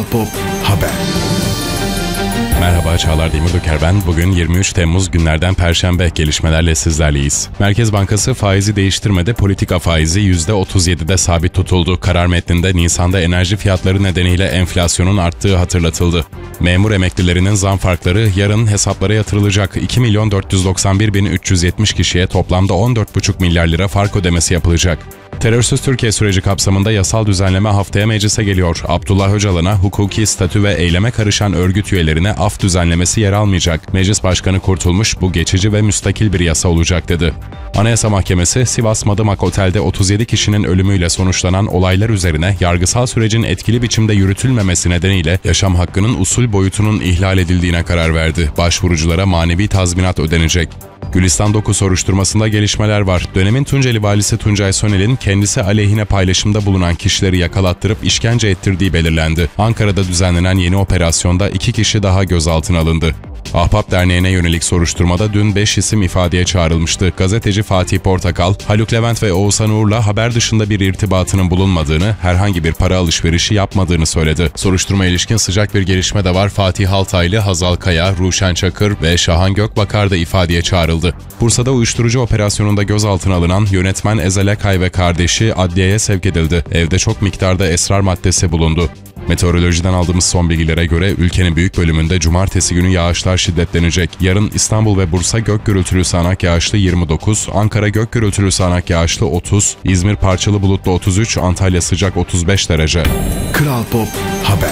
Pop Haber. Merhaba, Çağlar Demiröker ben. Bugün 23 Temmuz günlerden Perşembe, gelişmelerle sizlerleyiz. Merkez Bankası faizi değiştirmedi, politika faizi %37'de sabit tutuldu. Karar metninde Nisan'da enerji fiyatları nedeniyle enflasyonun arttığı hatırlatıldı. Memur emeklilerinin zam farkları yarın hesaplara yatırılacak. 2.491.370 kişiye toplamda 14,5 milyar lira fark ödemesi yapılacak. Terörsüz Türkiye süreci kapsamında yasal düzenleme haftaya meclise geliyor. Abdullah Öcalan'a hukuki statü ve eyleme karışan örgüt üyelerine af düzenlemesi yer almayacak. Meclis Başkanı Kurtulmuş, bu geçici ve müstakil bir yasa olacak dedi. Anayasa Mahkemesi, Sivas Madımak Otel'de 37 kişinin ölümüyle sonuçlanan olaylar üzerine yargısal sürecin etkili biçimde yürütülmemesi nedeniyle yaşam hakkının usul boyutunun ihlal edildiğine karar verdi. Başvuruculara manevi tazminat ödenecek. Gülistan Doku soruşturmasında gelişmeler var. Dönemin Tunceli valisi Tuncay Sönel'in kendisi aleyhine paylaşımda bulunan kişileri yakalattırıp işkence ettirdiği belirlendi. Ankara'da düzenlenen yeni operasyonda 2 kişi daha gözaltına alındı. Ahbap Derneği'ne yönelik soruşturmada dün 5 isim ifadeye çağrılmıştı. Gazeteci Fatih Portakal, Haluk Levent ve Oğuzhan Uğur'la haber dışında bir irtibatının bulunmadığını, herhangi bir para alışverişi yapmadığını söyledi. Soruşturmaya ilişkin sıcak bir gelişme de var. Fatih Altaylı, Hazal Kaya, Ruşen Çakır ve Şahan Gökbakar da ifadeye çağrıldı. Bursa'da uyuşturucu operasyonunda gözaltına alınan yönetmen Ezel Akay ve kardeşi adliyeye sevk edildi. Evde çok miktarda esrar maddesi bulundu. Meteorolojiden aldığımız son bilgilere göre ülkenin büyük bölümünde cumartesi günü yağışlar şiddetlenecek. Yarın İstanbul ve Bursa gök gürültülü sağanak yağışlı 29, Ankara gök gürültülü sağanak yağışlı 30, İzmir parçalı bulutlu 33, Antalya sıcak 35 derece. Kral Pop Haber.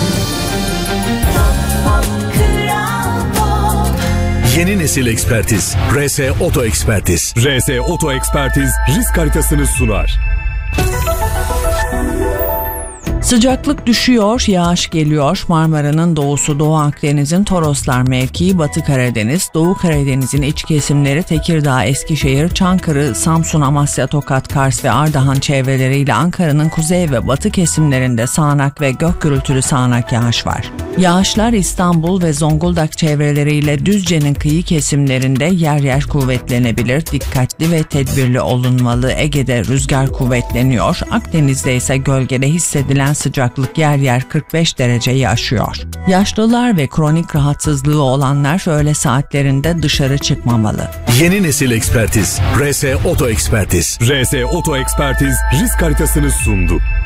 Yeni nesil ekspertiz. RS Oto Ekspertiz. RS Oto Ekspertiz risk haritasını sunar. Sıcaklık düşüyor, yağış geliyor. Marmara'nın doğusu, Doğu Akdeniz'in Toroslar mevkii, Batı Karadeniz, Doğu Karadeniz'in iç kesimleri, Tekirdağ, Eskişehir, Çankırı, Samsun, Amasya, Tokat, Kars ve Ardahan çevreleriyle Ankara'nın kuzey ve batı kesimlerinde sağanak ve gök gürültülü sağanak yağış var. Yağışlar İstanbul ve Zonguldak çevreleriyle Düzce'nin kıyı kesimlerinde yer yer kuvvetlenebilir. Dikkatli ve tedbirli olunmalı. Ege'de rüzgar kuvvetleniyor. Akdeniz'de ise gölgede hissedilen sıcaklık yer yer 45 dereceyi aşıyor. Yaşlılar ve kronik rahatsızlığı olanlar öğle saatlerinde dışarı çıkmamalı. Yeni nesil ekspertiz. RS Oto Ekspertiz. RS Oto Ekspertiz risk haritasını sundu.